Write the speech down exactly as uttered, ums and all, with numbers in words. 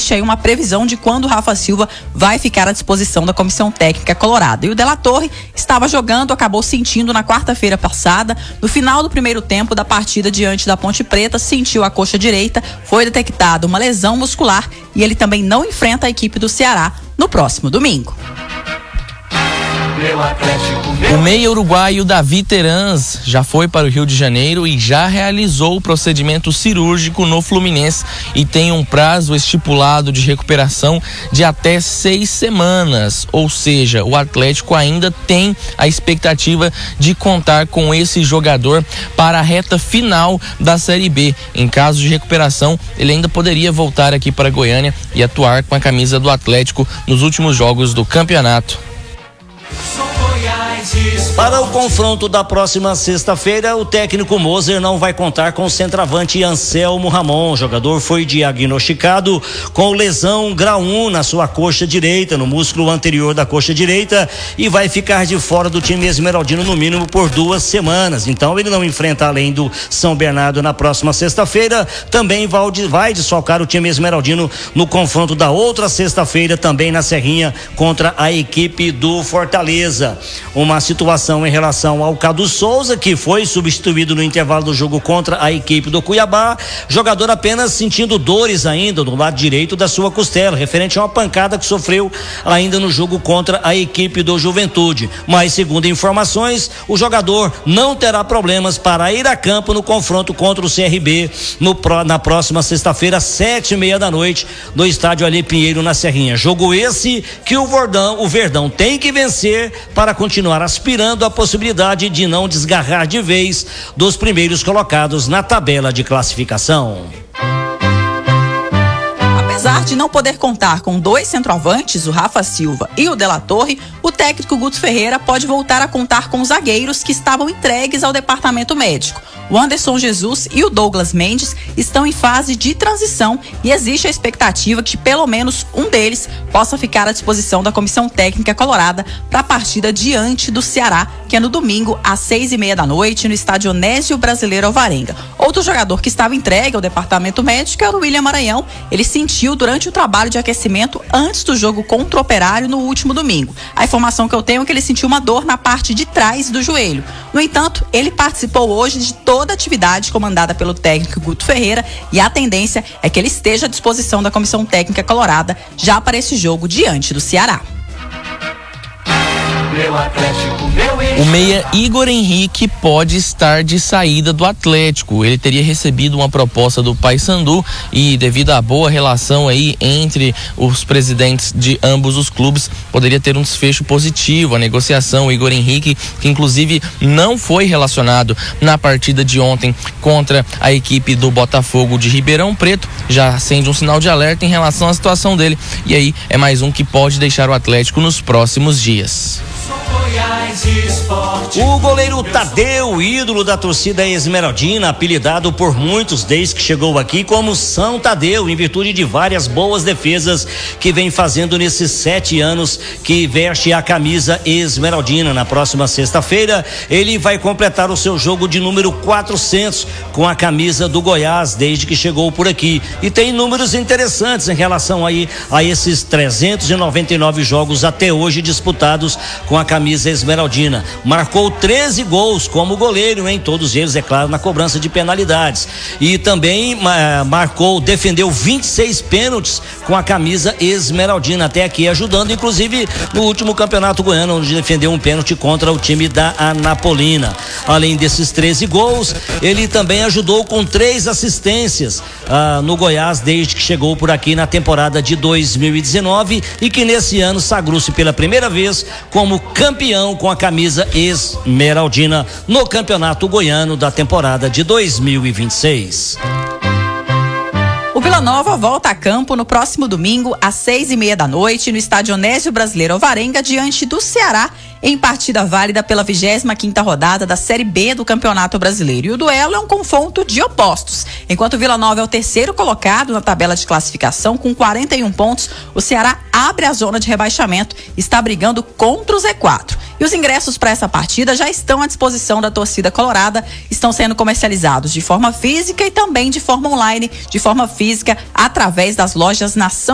existe aí uma previsão de quando o Rafa Silva vai ficar à disposição da comissão técnica colorada. E o De La Torre estava jogando, acabou sentindo na quarta-feira passada, no final do primeiro tempo da partida diante da Ponte Preta, sentiu a coxa direita, foi detectada uma lesão muscular e ele também não enfrenta a equipe do Ceará no próximo domingo. O meia uruguaio Davi Terans já foi para o Rio de Janeiro e já realizou o procedimento cirúrgico no Fluminense e tem um prazo estipulado de recuperação de até seis semanas. Ou seja, o Atlético ainda tem a expectativa de contar com esse jogador para a reta final da Série B. Em caso de recuperação, ele ainda poderia voltar aqui para Goiânia e atuar com a camisa do Atlético nos últimos jogos do campeonato. Para o confronto da próxima sexta-feira, o técnico Moser não vai contar com o centroavante Anselmo Ramon. O jogador foi diagnosticado com lesão grau um na sua coxa direita, no músculo anterior da coxa direita, e vai ficar de fora do time esmeraldino no mínimo por duas semanas. Então ele não enfrenta, além do São Bernardo na próxima sexta-feira, também vai desfalcar o time esmeraldino no confronto da outra sexta-feira, também na Serrinha, contra a equipe do Fortaleza. Uma situação em relação ao Cadu Souza, que foi substituído no intervalo do jogo contra a equipe do Cuiabá, jogador apenas sentindo dores ainda do lado direito da sua costela, referente a uma pancada que sofreu ainda no jogo contra a equipe do Juventude. Mas, segundo informações, o jogador não terá problemas para ir a campo no confronto contra o C R B no, na próxima sexta-feira, sete e meia da noite, no estádio Ali Pinheiro, na Serrinha. Jogo esse que o Verdão, o Verdão tem que vencer para continuar aspirando a possibilidade de não desgarrar de vez dos primeiros colocados na tabela de classificação. Apesar de não poder contar com dois centroavantes, o Rafa Silva e o De La Torre, o técnico Guto Ferreira pode voltar a contar com os zagueiros que estavam entregues ao departamento médico. O Anderson Jesus e o Douglas Mendes estão em fase de transição e existe a expectativa que pelo menos um deles possa ficar à disposição da comissão técnica colorada para a partida diante do Ceará, que é no domingo às seis e meia da noite no estádio Onésio Brasileiro Alvarenga. Outro jogador que estava entregue ao departamento médico era o William Maranhão. Ele sentiu durante o trabalho de aquecimento antes do jogo contra o Operário no último domingo. A informação que eu tenho é que ele sentiu uma dor na parte de trás do joelho. No entanto, ele participou hoje de toda a atividade comandada pelo técnico Guto Ferreira e a tendência é que ele esteja à disposição da comissão técnica colorada já para esse jogo diante do Ceará. O meia Igor Henrique pode estar de saída do Atlético. Ele teria recebido uma proposta do Paysandu e, devido à boa relação aí entre os presidentes de ambos os clubes, poderia ter um desfecho positivo a negociação. O Igor Henrique, que inclusive não foi relacionado na partida de ontem contra a equipe do Botafogo de Ribeirão Preto, já acende um sinal de alerta em relação à situação dele. E aí é mais um que pode deixar o Atlético nos próximos dias. O goleiro Tadeu, ídolo da torcida esmeraldina, apelidado por muitos desde que chegou aqui como São Tadeu, em virtude de várias boas defesas que vem fazendo nesses sete anos que veste a camisa esmeraldina. Na próxima sexta-feira, ele vai completar o seu jogo de número quatrocentos com a camisa do Goiás, desde que chegou por aqui. E tem números interessantes em relação aí a esses trezentos e noventa e nove jogos até hoje disputados com a camisa esmeraldina. Marcou treze gols como goleiro, em todos eles, é claro, na cobrança de penalidades. E também uh, marcou, defendeu vinte e seis pênaltis com a camisa esmeraldina, até aqui ajudando, inclusive no último campeonato goiano, onde defendeu um pênalti contra o time da Anapolina. Além desses treze gols, ele também ajudou com três assistências uh, no Goiás desde que chegou por aqui na temporada de dois mil e dezenove e que nesse ano sagrou-se pela primeira vez como campeão com a camisa esmeraldina no Campeonato Goiano da temporada de dois mil e vinte e seis. O Vila Nova volta a campo no próximo domingo às seis e meia da noite no estádio Onésio Brasileiro Alvarenga diante do Ceará em partida válida pela vigésima quinta rodada da Série B do Campeonato Brasileiro. E o duelo é um confronto de opostos. Enquanto o Vila Nova é o terceiro colocado na tabela de classificação com quarenta e um pontos, o Ceará abre a zona de rebaixamento e está brigando contra o Z quatro. E os ingressos para essa partida já estão à disposição da torcida colorada, estão sendo comercializados de forma física e também de forma online, de forma física através das lojas Nação